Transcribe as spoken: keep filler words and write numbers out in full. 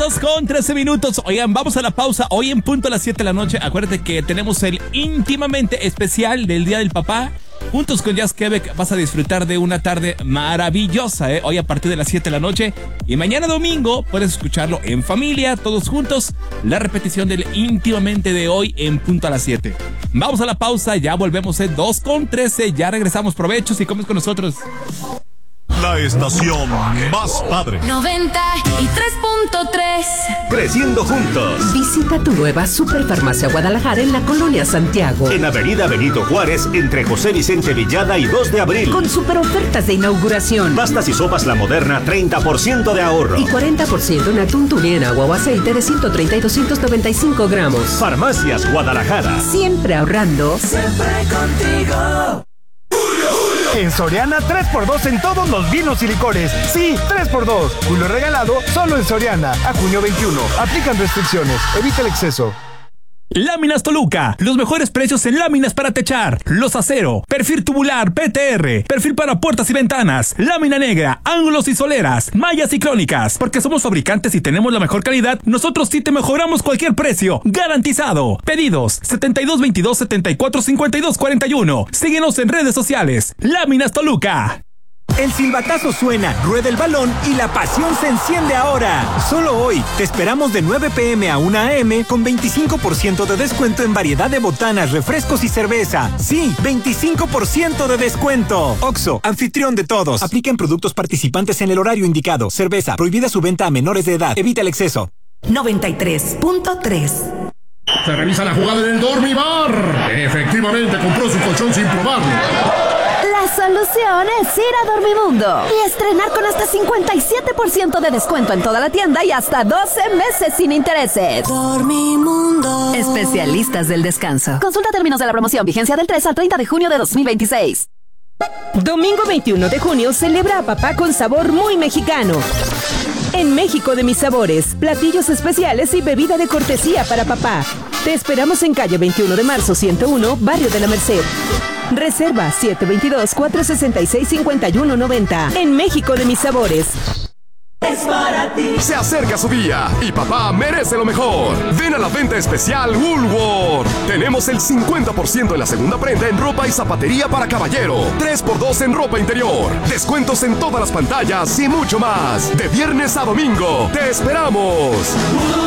dos con trece minutos. Oigan, vamos a la pausa. Hoy en punto a las siete de la noche. Acuérdate que tenemos el íntimamente especial del Día del Papá. Juntos con Jazz Quebec vas a disfrutar de una tarde maravillosa, ¿eh? Hoy a partir de las siete de la noche. Y mañana domingo puedes escucharlo en familia, todos juntos. La repetición del íntimamente de hoy en punto a las siete. Vamos a la pausa, ya volvemos en dos con trece. Ya regresamos, provechos y comes con nosotros. La estación más padre. noventa y tres punto tres. Creciendo juntos. Visita tu nueva Superfarmacia Guadalajara en la Colonia Santiago. En Avenida Benito Juárez, entre José Vicente Villada y dos de abril. Con super ofertas de inauguración. Pastas y sopas La Moderna, treinta por ciento de ahorro. Y cuarenta por ciento en atún, tuna, agua o aceite de ciento treinta y doscientos noventa y cinco gramos. Farmacias Guadalajara. Siempre ahorrando. Siempre contigo. En Soriana, tres por dos en todos los vinos y licores. Sí, tres por dos. Julio regalado solo en Soriana. A junio veintiuno. Aplican restricciones. Evita el exceso. Láminas Toluca, los mejores precios en láminas para techar, los acero, perfil tubular P T R, perfil para puertas y ventanas, lámina negra, ángulos y soleras, mallas y crónicas. Porque somos fabricantes y tenemos la mejor calidad, nosotros sí te mejoramos cualquier precio, garantizado. Pedidos setenta y dos veintidós setenta y cuatro cincuenta y dos cuarenta y uno. Síguenos en redes sociales. Láminas Toluca. El silbatazo suena, rueda el balón y la pasión se enciende ahora. Solo hoy te esperamos de nueve pe eme a una a eme con veinticinco por ciento de descuento en variedad de botanas, refrescos y cerveza. Sí, veinticinco por ciento de descuento. Oxxo, anfitrión de todos. Aplica en productos participantes en el horario indicado. Cerveza, prohibida su venta a menores de edad. Evita el exceso. noventa y tres punto tres. Se revisa la jugada en el Dormibar. Efectivamente compró su colchón sin probarlo. La solución es ir a Dormimundo y estrenar con hasta cincuenta y siete por ciento de descuento en toda la tienda y hasta doce meses sin intereses. Dormimundo. Especialistas del descanso. Consulta términos de la promoción. Vigencia del tres al treinta de junio de dos mil veintiséis. Domingo veintiuno de junio celebra a papá con sabor muy mexicano. En México de mis sabores, platillos especiales y bebida de cortesía para papá. Te esperamos en calle veintiuno de marzo ciento uno, Barrio de la Merced. Reserva siete veintidós, cuatrocientos sesenta y seis, cincuenta y uno noventa. En México de mis sabores. Es para ti. Se acerca su día y papá merece lo mejor. Ven a la venta especial Woolworth. Tenemos el cincuenta por ciento en la segunda prenda en ropa y zapatería para caballero. tres por dos en ropa interior. Descuentos en todas las pantallas y mucho más. De viernes a domingo. ¡Te esperamos!